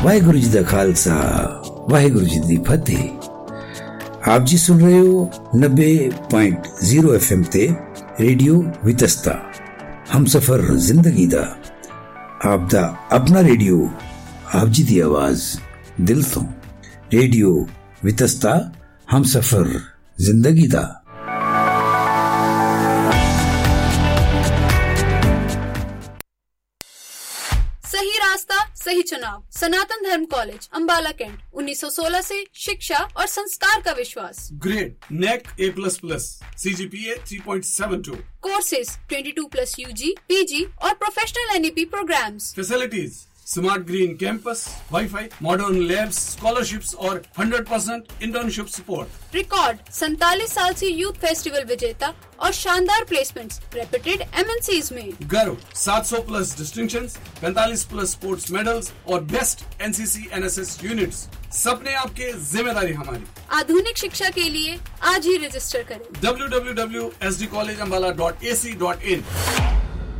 वाहिगुरु जी दा खालसा वाहिगुरु जी दी फतेह। आप जी सुन रहे हो 90.0 FM ते रेडियो वितस्ता हम सफर जिंदगी दा आप दा अपना रेडियो आप जी दी आवाज दिल तो रेडियो वितस्ता हम सफर जिंदगी दा। सही रास्ता सही चुनाव। सनातन धर्म कॉलेज अंबाला कैंट 1916 से शिक्षा और संस्कार का विश्वास। Grade neck A++, CGPA 3.72। Courses 22+ UG, PG और professional NEP programmes. Facilities smart green campus, wifi, modern labs, scholarships और 100% इंटर्नशिप सपोर्ट। रिकॉर्ड 47 साल से यूथ फेस्टिवल विजेता और शानदार प्लेसमेंट्स रेप्यूटेड MNCs में। गर्व 700+ डिस्टिंक्शंस, 45+ स्पोर्ट्स मेडल्स और बेस्ट NCC NSS यूनिट्स। सपने आपके, जिम्मेदारी हमारी। आधुनिक शिक्षा के लिए आज ही रजिस्टर करें। www.sdcollegeambala.ac.in।